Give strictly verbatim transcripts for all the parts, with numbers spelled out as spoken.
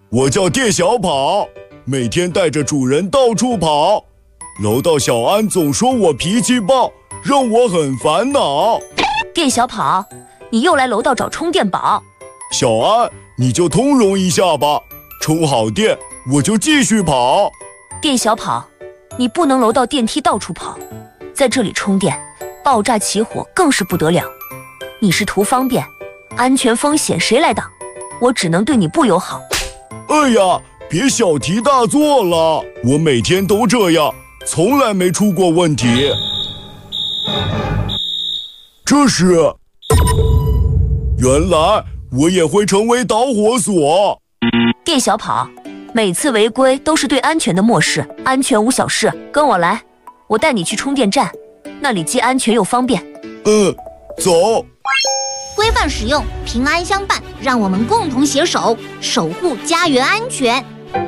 我叫店小跑，每天带着主人到处跑。楼道小安总说我脾气暴，让我很烦恼。 店小跑，你又来楼道找充电宝。 小安，你就通融一下吧，充好电我就继续跑。 店小跑，你不能楼道电梯到处跑，在这里充电，爆炸起火更是不得了。你是图方便，安全风险谁来挡？我只能对你不友好。 哎呀，别小题大做了，我每天都这样，从来没出过问题。这是，原来我也会成为导火索。 店小跑，每次违规都是对安全的漠视，安全无小事，跟我来，我带你去充电站，那里既安全又方便。 嗯，走。 规范使用，平安相伴，让我们共同携手，守护家园安全。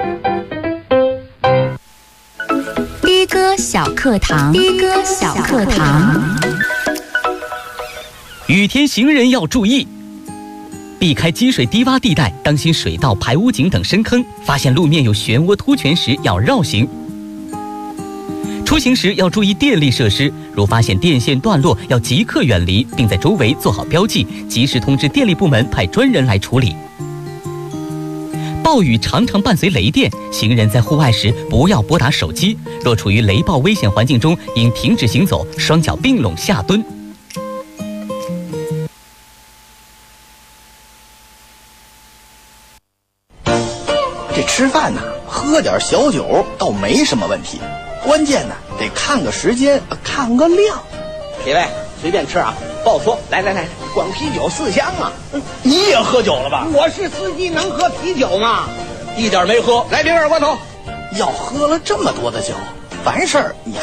的哥小课堂，的哥小课堂。 雨天行人要注意，避开积水低洼地带，当心水道、排污井等深坑。发现路面有漩涡凸泉时要绕行。出行时要注意电力设施，如发现电线断落，要即刻远离，并在周围做好标记，及时通知电力部门派专人来处理。暴雨常常伴随雷电，行人在户外时不要拨打手机。若处于雷暴危险环境中，应停止行走，双脚并拢下蹲。 这吃饭呢，喝点小酒倒没什么问题，关键呢得看个时间，看个量。 几位随便吃啊，报错。来来来，光啤酒四箱啊！ 你也喝酒了吧？ 我是司机，能喝啤酒吗？一点没喝。来瓶二锅头。 要喝了这么多的酒，完事儿你